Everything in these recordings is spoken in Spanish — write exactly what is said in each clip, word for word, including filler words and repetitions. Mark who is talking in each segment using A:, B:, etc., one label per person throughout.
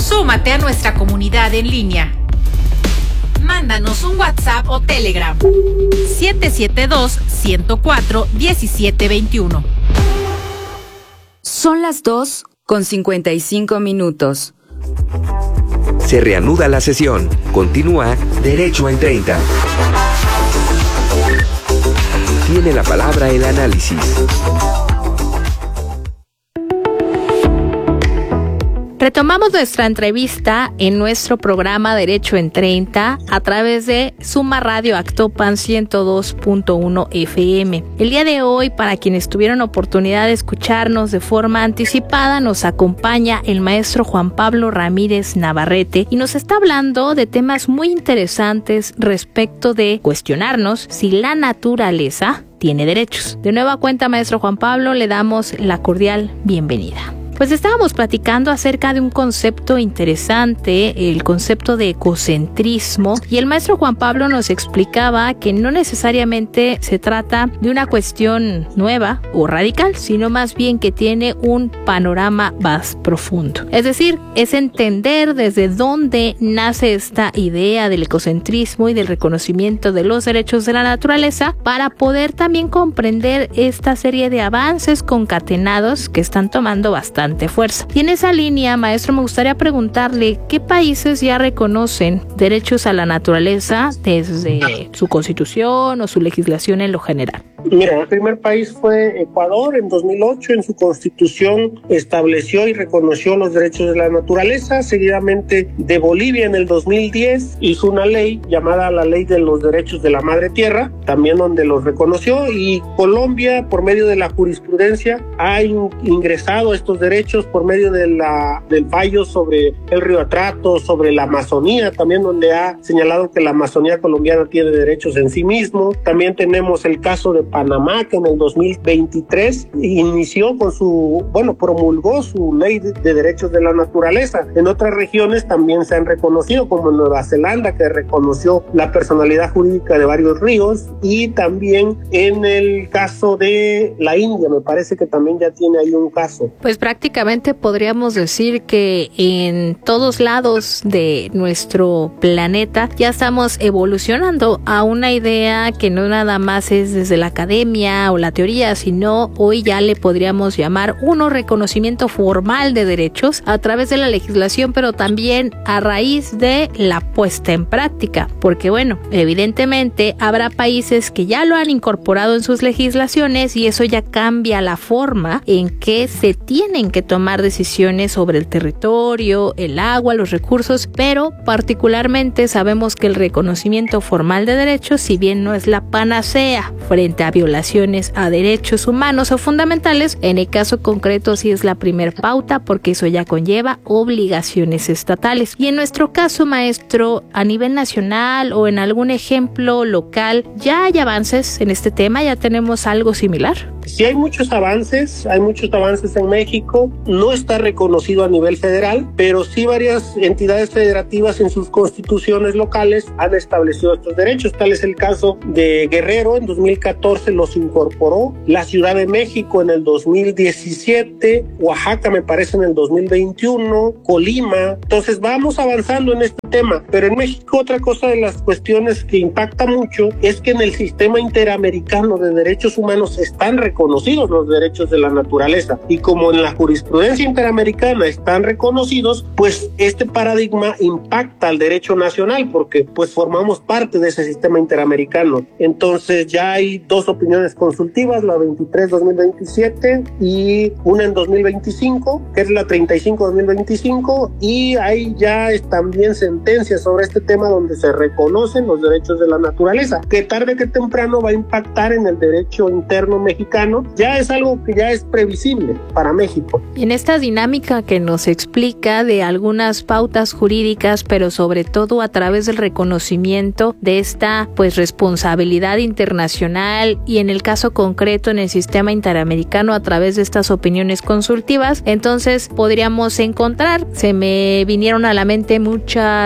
A: Súmate a nuestra comunidad en línea. Mándanos un WhatsApp o Telegram. siete siete dos, uno cero cuatro, uno siete dos uno.
B: Son las dos con cincuenta y cinco minutos.
C: Se reanuda la sesión. Continúa Derecho en treinta. Tiene la palabra el análisis.
D: Retomamos nuestra entrevista en nuestro programa Derecho en treinta a través de Suma Radio Actopan ciento dos punto uno F M. El día de hoy, para quienes tuvieron oportunidad de escucharnos de forma anticipada, nos acompaña el maestro Juan Pablo Ramírez Navarrete y nos está hablando de temas muy interesantes respecto de cuestionarnos si la naturaleza tiene derechos. De nueva cuenta, maestro Juan Pablo, le damos la cordial bienvenida. Pues estábamos platicando acerca de un concepto interesante, el concepto de ecocentrismo, y el maestro Juan Pablo nos explicaba que no necesariamente se trata de una cuestión nueva o radical, sino más bien que tiene un panorama más profundo. Es decir, es entender desde dónde nace esta idea del ecocentrismo y del reconocimiento de los derechos de la naturaleza para poder también comprender esta serie de avances concatenados que están tomando bastante fuerza. Y en esa línea, maestro, me gustaría preguntarle qué países ya reconocen derechos a la naturaleza desde su constitución o su legislación en lo general.
E: Mira, el primer país fue Ecuador en dos mil ocho. En su constitución estableció y reconoció los derechos de la naturaleza. Seguidamente, de Bolivia en el dos mil diez hizo una ley llamada la Ley de los Derechos de la Madre Tierra, también donde los reconoció. Y Colombia, por medio de la jurisprudencia, ha in- ingresado estos derechos por medio de la, del fallo sobre el río Atrato, sobre la Amazonía, también donde ha señalado que la Amazonía colombiana tiene derechos en sí mismo. También tenemos el caso de Panamá, que en el dos mil veintitrés inició con su, bueno, promulgó su ley de, de derechos de la naturaleza. En otras regiones también se han reconocido, como en Nueva Zelanda, que reconoció la personalidad jurídica de varios ríos, y también en el caso de la India, me parece que también ya tiene ahí un caso.
D: Pues prácticamente podríamos decir que en todos lados de nuestro planeta ya estamos evolucionando a una idea que no nada más es desde la academia o la teoría, sino hoy ya le podríamos llamar uno reconocimiento formal de derechos a través de la legislación, pero también a raíz de la puesta en práctica, porque bueno, evidentemente habrá países que ya lo han incorporado en sus legislaciones y eso ya cambia la forma en que se tienen que tomar decisiones sobre el territorio, el agua, los recursos, pero particularmente sabemos que el reconocimiento formal de derechos, si bien no es la panacea frente a violaciones a derechos humanos o fundamentales, en el caso concreto sí es la primer pauta, porque eso ya conlleva obligaciones estatales. Y en nuestro caso, maestro, a nivel nacional o en algún ejemplo local, ¿ya hay avances en este tema? ¿Ya tenemos algo similar?
E: Sí, hay muchos avances, hay muchos avances en México. No está reconocido a nivel federal, pero sí varias entidades federativas en sus constituciones locales han establecido estos derechos. Tal es el caso de Guerrero, en dos mil catorce los incorporó, la Ciudad de México en el dos mil diecisiete, Oaxaca me parece en el dos mil veintiuno, Colima. Entonces vamos avanzando en este tema, pero en México otra cosa de las cuestiones que impacta mucho es que en el sistema interamericano de derechos humanos están reconocidos los derechos de la naturaleza, y como en la jurisprudencia interamericana están reconocidos, pues este paradigma impacta al derecho nacional porque pues formamos parte de ese sistema interamericano. Entonces ya hay dos opiniones consultivas, la veintitrés dos mil veintisiete y una en dos mil veinticinco, que es la treinta y cinco dos mil veinticinco, y hay ya es, también sentencias sobre este tema donde se reconocen los derechos de la naturaleza, que tarde que temprano va a impactar en el derecho interno mexicano. Ya es algo que ya es previsible para México.
D: En esta dinámica que nos explica de algunas pautas jurídicas, pero sobre todo a través del reconocimiento de esta pues responsabilidad internacional, y en el caso concreto en el sistema interamericano a través de estas opiniones consultivas, entonces podríamos encontrar, se me vinieron a la mente muchas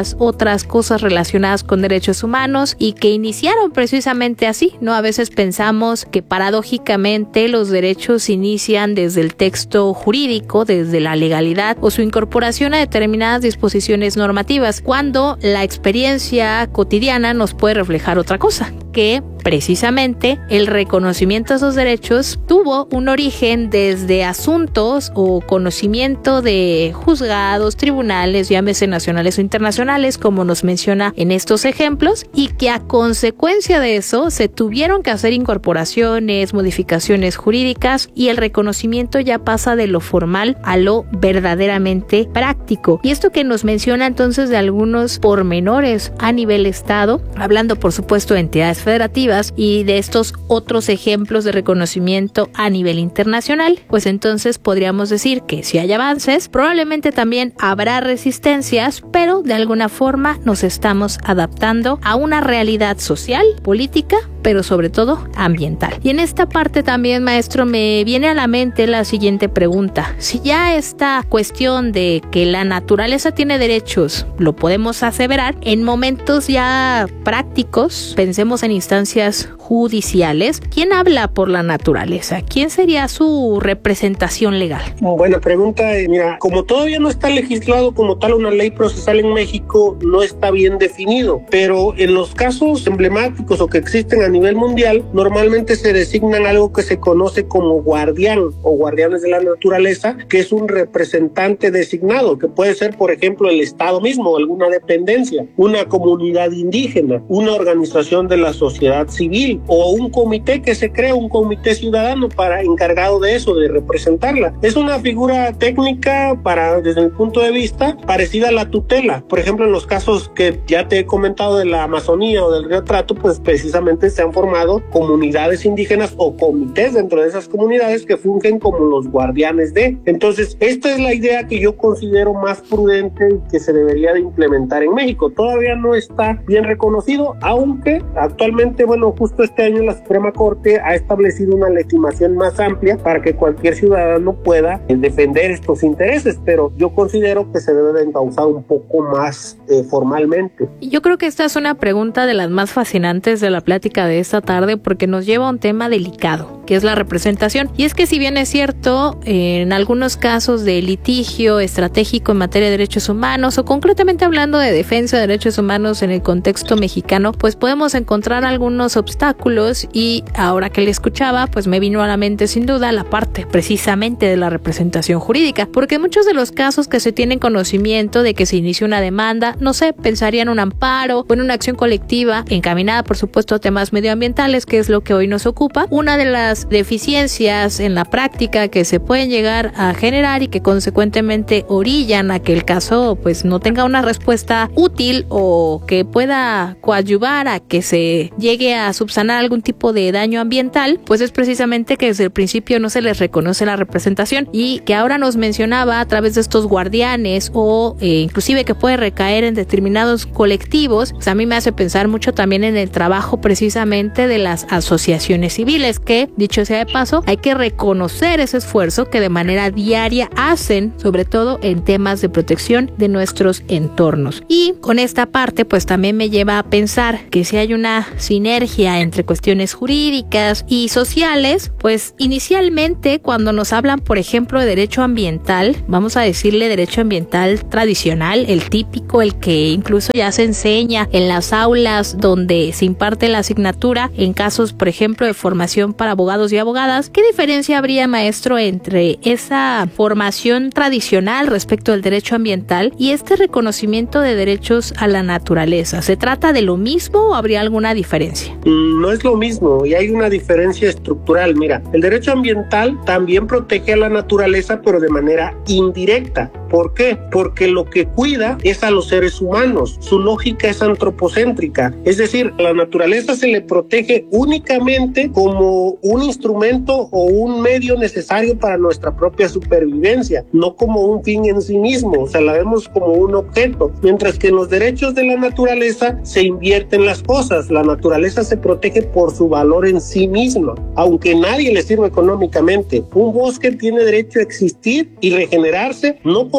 D: muchas otras cosas relacionadas con derechos humanos y que iniciaron precisamente así, ¿no? A veces pensamos que paradójicamente los derechos inician desde el texto jurídico, desde la legalidad o su incorporación a determinadas disposiciones normativas, cuando la experiencia cotidiana nos puede reflejar otra cosa, que precisamente el reconocimiento de esos derechos tuvo un origen desde asuntos o conocimiento de juzgados, tribunales, llámese nacionales o internacionales, como nos menciona en estos ejemplos, y que a consecuencia de eso se tuvieron que hacer incorporaciones, modificaciones jurídicas, y el reconocimiento ya pasa de lo formal a lo verdaderamente práctico. Y esto que nos menciona entonces de algunos pormenores a nivel Estado, hablando por supuesto de entidades federativas y de estos otros ejemplos de reconocimiento a nivel internacional, pues entonces podríamos decir que si hay avances, probablemente también habrá resistencias, pero de alguna forma nos estamos adaptando a una realidad social, política, pero sobre todo ambiental. Y en esta parte también, maestro, me viene a la mente la siguiente pregunta. Si ya esta cuestión de que la naturaleza tiene derechos lo podemos aseverar, en momentos ya prácticos, pensemos en instancias judiciales, ¿quién habla por la naturaleza? ¿Quién sería su representación legal?
E: Buena pregunta. Mira, como todavía no está legislado como tal una ley procesal en México, no está bien definido, pero en los casos emblemáticos o que existen a nivel mundial, normalmente se designan algo que se conoce como guardián o guardianes de la naturaleza, que es un representante designado, que puede ser, por ejemplo, el Estado mismo, alguna dependencia, una comunidad indígena, una organización de la sociedad civil o un comité que se crea, un comité ciudadano para encargado de eso, de representarla. Es una figura técnica para, desde mi punto de vista, parecida a la tutela. Por ejemplo, en los casos que ya te he comentado de la Amazonía o del Río Trato, pues precisamente se han formado comunidades indígenas o comités dentro de esas comunidades que fungen como los guardianes de. Entonces, esta es la idea que yo considero más prudente y que se debería de implementar en México. Todavía no está bien reconocido, aunque actualmente, bueno, justo este año la Suprema Corte ha establecido una legitimación más amplia para que cualquier ciudadano pueda eh, defender estos intereses, pero yo considero que se debe de encauzar un poco más eh, formalmente.
D: Yo creo que esta es una pregunta de las más fascinantes de la plática de esta tarde, porque nos lleva a un tema delicado, que es la representación. Y es que si bien es cierto, en algunos casos de litigio estratégico en materia de derechos humanos, o concretamente hablando de defensa de derechos humanos en el contexto mexicano, pues podemos encontrar algunos obstáculos, y ahora que le escuchaba, pues me vino a la mente sin duda la parte precisamente de la representación jurídica, porque en muchos de los casos que se tienen conocimiento de que se inicia una demanda, no sé, pensaría en un amparo o en una acción colectiva encaminada por supuesto a temas medioambientales, que es lo que hoy nos ocupa. Una de las deficiencias en la práctica que se pueden llegar a generar y que consecuentemente orillan a que el caso pues no tenga una respuesta útil o que pueda coadyuvar a que se llegue a subsanar algún tipo de daño ambiental, pues es precisamente que desde el principio no se les reconoce la representación, y que ahora nos mencionaba a través de estos guardianes o eh, inclusive que puede recaer en determinados colectivos. Pues a mí me hace pensar mucho también en el trabajo precisamente de las asociaciones civiles, que dicho sea de paso, hay que reconocer ese esfuerzo que de manera diaria hacen, sobre todo en temas de protección de nuestros entornos. Y con esta parte pues también me lleva a pensar que si hay una sinergia entre cuestiones jurídicas y sociales, pues inicialmente cuando nos hablan por ejemplo de derecho ambiental, vamos a decirle derecho ambiental tradicional, el típico, el que incluso ya se enseña en las aulas donde se imparte la asignatura en casos por ejemplo de formación para abogados y abogadas. ¿Qué diferencia habría, maestro, entre esa formación tradicional respecto al derecho ambiental y este reconocimiento de derechos a la naturaleza? ¿Se trata de lo mismo o habría alguna diferencia?
E: No es lo mismo, y hay una diferencia estructural. Mira, el derecho ambiental también protege a la naturaleza, pero de manera indirecta. ¿Por qué? Porque lo que cuida es a los seres humanos. Su lógica es antropocéntrica. Es decir, a la naturaleza se le protege únicamente como un instrumento o un medio necesario para nuestra propia supervivencia, no como un fin en sí mismo. O sea, la vemos como un objeto. Mientras que en los derechos de la naturaleza se invierten las cosas. La naturaleza se protege por su valor en sí misma, aunque nadie le sirva económicamente. Un bosque tiene derecho a existir y regenerarse, no por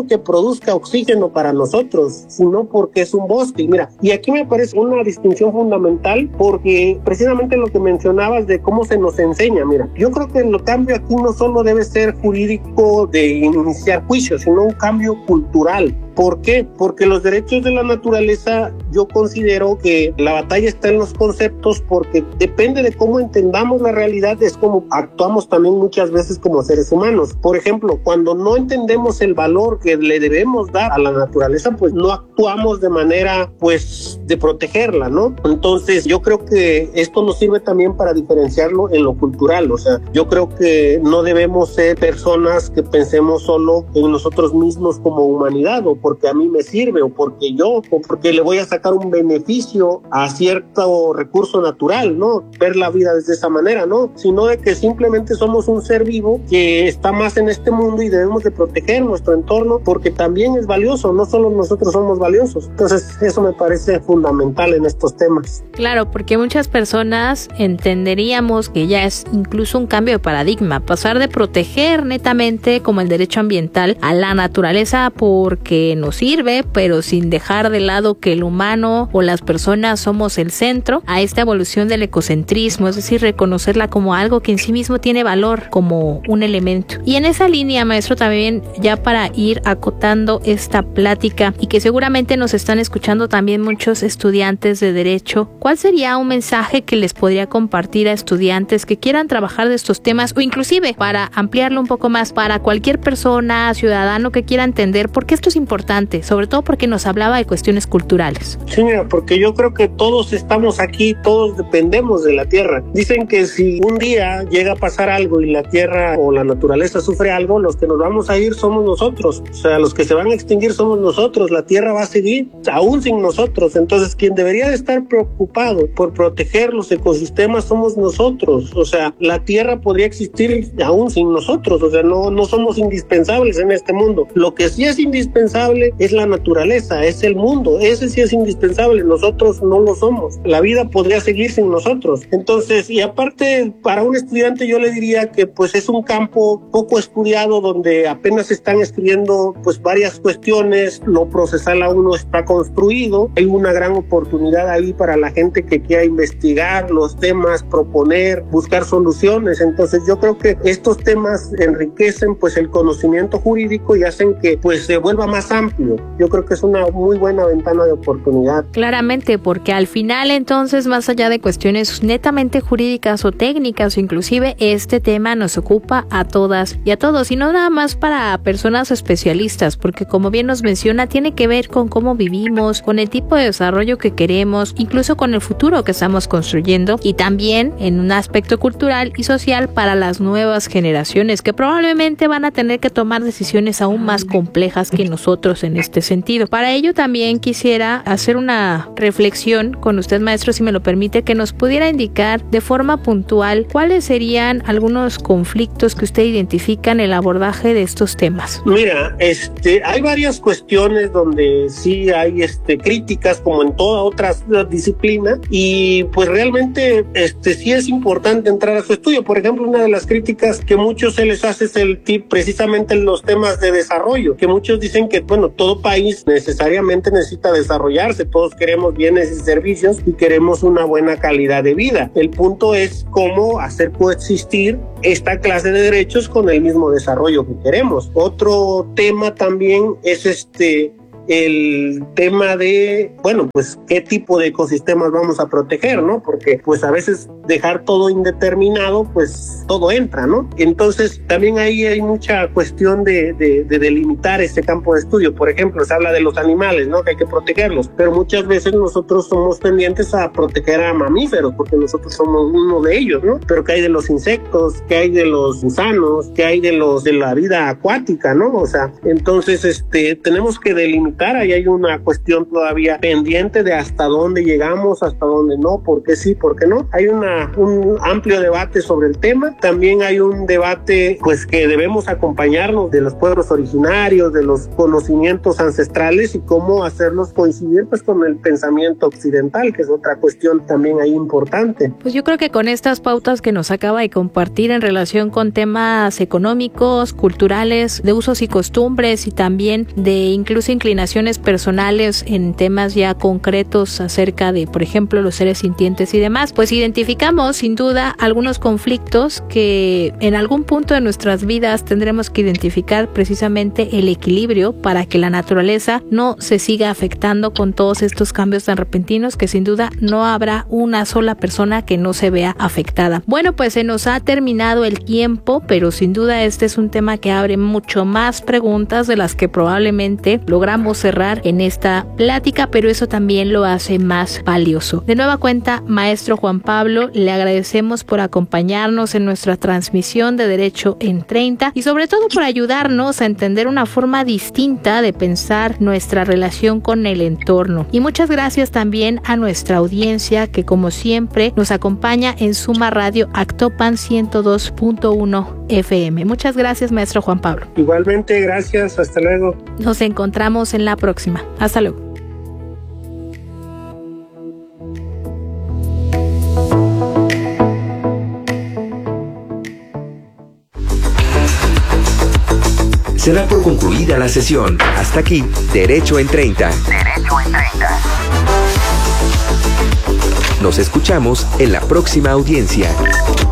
E: porque produzca oxígeno para nosotros, sino porque es un bosque. Y mira, y aquí me parece una distinción fundamental, porque precisamente lo que mencionabas de cómo se nos enseña, mira, yo creo que el cambio aquí no solo debe ser jurídico de iniciar juicios, sino un cambio cultural. ¿Por qué? Porque los derechos de la naturaleza, yo considero que la batalla está en los conceptos, porque depende de cómo entendamos la realidad, es como actuamos también muchas veces como seres humanos. Por ejemplo, cuando no entendemos el valor que le debemos dar a la naturaleza, pues no actuamos de manera, pues, de protegerla, ¿no? Entonces, yo creo que esto nos sirve también para diferenciarlo en lo cultural. O sea, yo creo que no debemos ser personas que pensemos solo en nosotros mismos como humanidad, o porque a mí me sirve, o porque yo, o porque le voy a sacar un beneficio a cierto recurso natural, ¿no? Ver la vida desde esa manera, ¿no? Sino de que simplemente somos un ser vivo que está más en este mundo y debemos de proteger nuestro entorno, porque también es valioso, no solo nosotros somos valiosos. Entonces, eso me parece fundamental en estos temas.
D: Claro, porque muchas personas entenderíamos que ya es incluso un cambio de paradigma, pasar de proteger netamente como el derecho ambiental a la naturaleza porque nos sirve, pero sin dejar de lado que el humano o las personas somos el centro, a esta evolución del ecocentrismo, es decir, reconocerla como algo que en sí mismo tiene valor, como un elemento. Y en esa línea, maestro, también ya para ir acotando esta plática, y que seguramente nos están escuchando también muchos estudiantes de derecho, ¿cuál sería un mensaje que les podría compartir a estudiantes que quieran trabajar de estos temas, o inclusive para ampliarlo un poco más, para cualquier persona, ciudadano que quiera entender por qué esto es importante? Sobre todo porque nos hablaba de cuestiones culturales.
E: Sí, mira, porque yo creo que todos estamos aquí, todos dependemos de la tierra. Dicen que si un día llega a pasar algo y la tierra o la naturaleza sufre algo, los que nos vamos a ir somos nosotros. O sea, los que se van a extinguir somos nosotros. La tierra va a seguir aún sin nosotros. Entonces, quien debería de estar preocupado por proteger los ecosistemas somos nosotros. O sea, la tierra podría existir aún sin nosotros. O sea, no, no somos indispensables en este mundo. Lo que sí es indispensable es la naturaleza, es el mundo, ese sí es indispensable, nosotros no lo somos, la vida podría seguir sin nosotros. Entonces, y aparte, para un estudiante yo le diría que pues es un campo poco estudiado, donde apenas se están escribiendo pues varias cuestiones, lo procesal aún no está construido, hay una gran oportunidad ahí para la gente que quiera investigar los temas, proponer, buscar soluciones. Entonces yo creo que estos temas enriquecen pues el conocimiento jurídico y hacen que pues se vuelva más amplio. Yo creo que es una muy buena ventana de oportunidad.
D: Claramente, porque al final entonces, más allá de cuestiones netamente jurídicas o técnicas, o inclusive este tema nos ocupa a todas y a todos, y no nada más para personas especialistas, porque como bien nos menciona, tiene que ver con cómo vivimos, con el tipo de desarrollo que queremos, incluso con el futuro que estamos construyendo, y también en un aspecto cultural y social para las nuevas generaciones, que probablemente van a tener que tomar decisiones aún más complejas que nosotros en este sentido. Para ello también quisiera hacer una reflexión con usted, maestro, si me lo permite, que nos pudiera indicar de forma puntual cuáles serían algunos conflictos que usted identifica en el abordaje de estos temas.
E: Mira, este, hay varias cuestiones donde sí hay este, críticas, como en toda otra disciplina, y pues realmente este, sí es importante entrar a su estudio. Por ejemplo, una de las críticas que muchos se les hace es el tip, precisamente en los temas de desarrollo, que muchos dicen que, bueno, todo país necesariamente necesita desarrollarse, todos queremos bienes y servicios y queremos una buena calidad de vida. El punto es cómo hacer coexistir esta clase de derechos con el mismo desarrollo que queremos. Otro tema también es este el tema de, bueno, pues qué tipo de ecosistemas vamos a proteger, ¿no? Porque pues a veces dejar todo indeterminado, pues todo entra, ¿no? Entonces también ahí hay mucha cuestión de, de, de delimitar este campo de estudio. Por ejemplo, se habla de los animales, ¿no? Que hay que protegerlos, pero muchas veces nosotros somos pendientes a proteger a mamíferos, porque nosotros somos uno de ellos, ¿no? Pero ¿qué hay de los insectos? ¿Qué hay de los gusanos? ¿Qué hay de los de la vida acuática, ¿no? O sea, entonces este tenemos que delimitar tramitar. Ahí hay una cuestión todavía pendiente de hasta dónde llegamos, hasta dónde no, por qué sí, por qué no. Hay una, un amplio debate sobre el tema. También hay un debate pues que debemos acompañarnos de los pueblos originarios, de los conocimientos ancestrales y cómo hacerlos coincidir pues con el pensamiento occidental, que es otra cuestión también ahí importante.
D: Pues yo creo que con estas pautas que nos acaba de compartir en relación con temas económicos, culturales, de usos y costumbres y también de incluso inclinaciones personales en temas ya concretos acerca de, por ejemplo, los seres sintientes y demás, pues identificamos sin duda algunos conflictos que en algún punto de nuestras vidas tendremos que identificar precisamente el equilibrio para que la naturaleza no se siga afectando con todos estos cambios tan repentinos, que sin duda no habrá una sola persona que no se vea afectada. Bueno, pues se nos ha terminado el tiempo, pero sin duda este es un tema que abre mucho más preguntas de las que probablemente logramos cerrar en esta plática, pero eso también lo hace más valioso. De nueva cuenta, maestro Juan Pablo, le agradecemos por acompañarnos en nuestra transmisión de Derecho en treinta y sobre todo por ayudarnos a entender una forma distinta de pensar nuestra relación con el entorno. Y muchas gracias también a nuestra audiencia que, como siempre, nos acompaña en Suma Radio Actopan ciento dos punto uno F M. Muchas gracias, maestro Juan Pablo.
E: Igualmente, gracias. Hasta luego.
D: Nos encontramos en la próxima. Hasta luego.
C: Se da por concluida la sesión. Hasta aquí, Derecho en treinta. Derecho en treinta. Nos escuchamos en la próxima audiencia.